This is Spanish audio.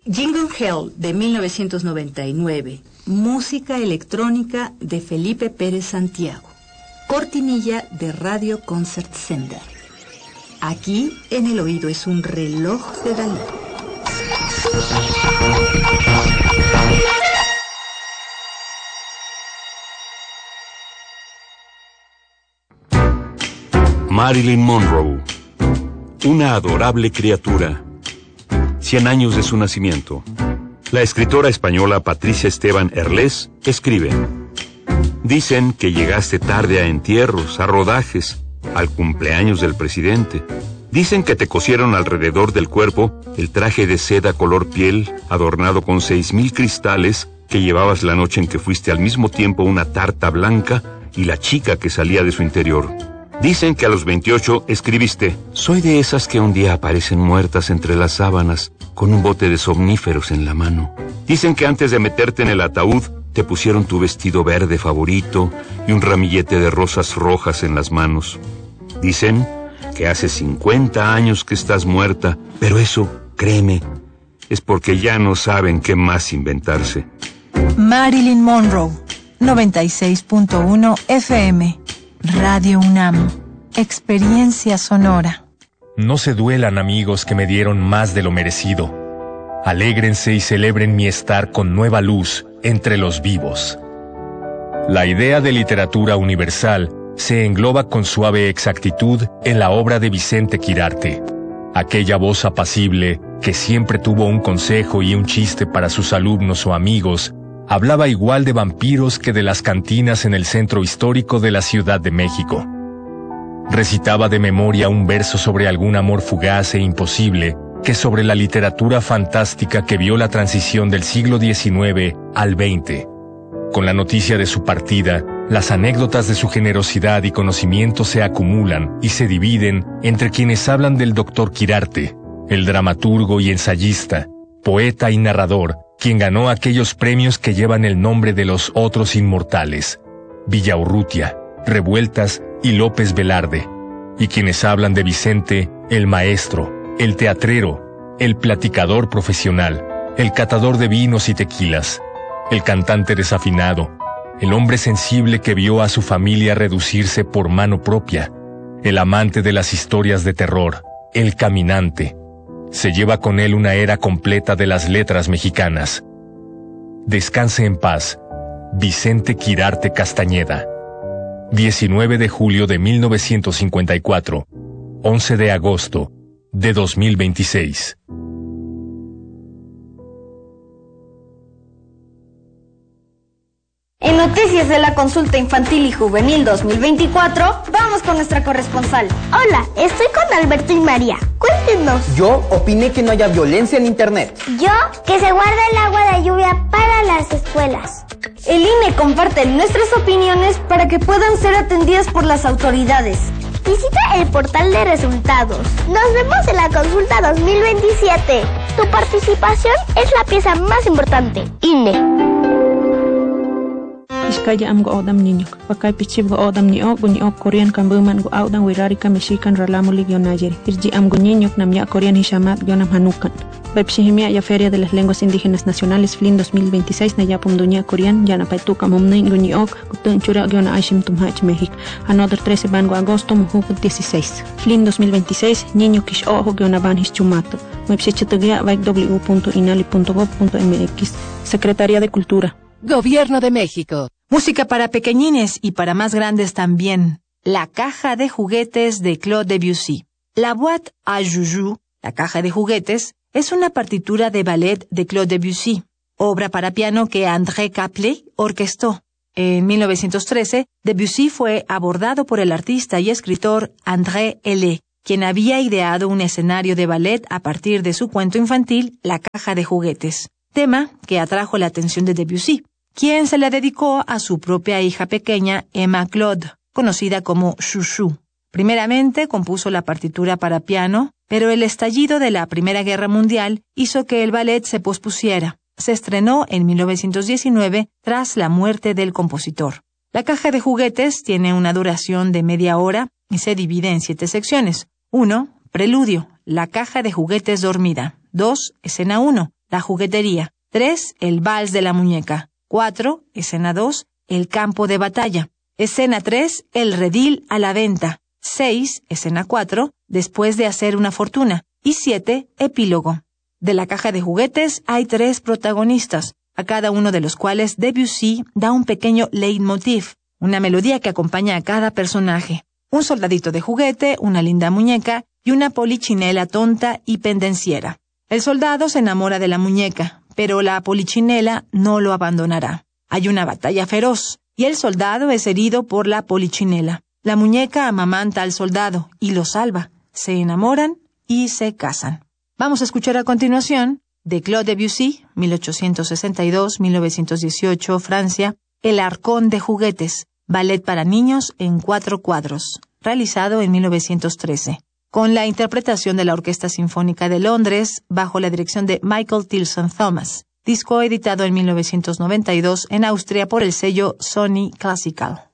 Jingle Hell de 1999. Música electrónica de Felipe Pérez Santiago. Cortinilla de Radio Concert Sender. Aquí en el oído es un reloj de Dalí. Marilyn Monroe, una adorable criatura. 100 años de su nacimiento. La escritora española Patricia Esteban Herlés escribe: dicen que llegaste tarde a entierros, a rodajes, al cumpleaños del presidente. Dicen que te cosieron alrededor del cuerpo el traje de seda color piel adornado con 6,000 cristales que llevabas la noche en que fuiste al mismo tiempo una tarta blanca y la chica que salía de su interior. Dicen que a los 28 escribiste: soy de esas que un día aparecen muertas entre las sábanas con un bote de somníferos en la mano. Dicen que antes de meterte en el ataúd te pusieron tu vestido verde favorito y un ramillete de rosas rojas en las manos. Dicen que hace 50 años que estás muerta, pero eso, créeme, es porque ya no saben qué más inventarse. Marilyn Monroe, 96.1 FM, Radio UNAM, experiencia sonora. No se duelan, amigos, que me dieron más de lo merecido. Alégrense y celebren mi estar con nueva luz entre los vivos. La idea de literatura universal se engloba con suave exactitud en la obra de Vicente Quirarte. Aquella voz apacible que siempre tuvo un consejo y un chiste para sus alumnos o amigos, hablaba igual de vampiros que de las cantinas en el centro histórico de la Ciudad de México. Recitaba de memoria un verso sobre algún amor fugaz e imposible que sobre la literatura fantástica que vio la transición del siglo XIX al XX. Con la noticia de su partida, las anécdotas de su generosidad y conocimiento se acumulan y se dividen entre quienes hablan del Dr. Quirarte, el dramaturgo y ensayista, poeta y narrador, quien ganó aquellos premios que llevan el nombre de los otros inmortales, Villaurrutia, Revueltas y López Velarde, y quienes hablan de Vicente, el maestro, el teatrero, el platicador profesional, el catador de vinos y tequilas, el cantante desafinado, el hombre sensible que vio a su familia reducirse por mano propia, el amante de las historias de terror, el caminante. Se lleva con él una era completa de las letras mexicanas. Descanse en paz, Vicente Quirarte Castañeda. 19 de julio de 1954, 11 de agosto de 2026. En Noticias de la Consulta Infantil y Juvenil 2024, vamos con nuestra corresponsal. Hola, estoy con Alberto y María. Cuéntenos. Yo opiné que no haya violencia en Internet. Yo, que se guarde el agua de lluvia para las escuelas. El INE comparte nuestras opiniones para que puedan ser atendidas por las autoridades. Visita el portal de resultados. Nos vemos en la consulta 2027. Tu participación es la pieza más importante. INE. Iskaya am go odam niño. Pakay pichib go odam ni ok Korean kambuman go audan wirari ka Mexican ralamulig yon Nayeri. Irji am go niño nam ya Korean hishamat yonam hanukan. Bepshihimia ya Feria de las Lenguas Indígenas Nacionales FLIN 2026 na yapum dunia Korean yana paituka mumnin go ni ok gutun chura yona aishim tumhach México. Another 13 ban go agosto muhuk 16. FLIN 2026 niño kish ojo yona ban hischumato. Website www.inali.gov.mx. Secretaría de Cultura. Gobierno de México. Música para pequeñines y para más grandes también. La caja de juguetes de Claude Debussy. La boîte à joujoux, la caja de juguetes, es una partitura de ballet de Claude Debussy, obra para piano que André Caplet orquestó. En 1913, Debussy fue abordado por el artista y escritor André Hélé, quien había ideado un escenario de ballet a partir de su cuento infantil La caja de juguetes, tema que atrajo la atención de Debussy, quien se le dedicó a su propia hija pequeña, Emma Claude, conocida como Chouchou. Primeramente compuso la partitura para piano, pero el estallido de la Primera Guerra Mundial hizo que el ballet se pospusiera. Se estrenó en 1919 tras la muerte del compositor. La caja de juguetes tiene una duración de media hora y se divide en 7 secciones. 1. Preludio, la caja de juguetes dormida. 2. Escena 1. la juguetería. 3, el vals de la muñeca. 4, escena 2, el campo de batalla. Escena 3, el redil a la venta. 6, escena 4, después de hacer una fortuna. Y 7, epílogo. De la caja de juguetes hay 3 protagonistas, a cada uno de los cuales Debussy da un pequeño leitmotiv, una melodía que acompaña a cada personaje. Un soldadito de juguete, una linda muñeca y una polichinela tonta y pendenciera. El soldado se enamora de la muñeca, pero la polichinela no lo abandonará. Hay una batalla feroz, y el soldado es herido por la polichinela. La muñeca amamanta al soldado y lo salva. Se enamoran y se casan. Vamos a escuchar a continuación de Claude Debussy, 1862-1918, Francia, El Arcón de Juguetes, ballet para niños en 4 cuadros, realizado en 1913. Con la interpretación de la Orquesta Sinfónica de Londres, bajo la dirección de Michael Tilson Thomas, disco editado en 1992 en Austria por el sello Sony Classical.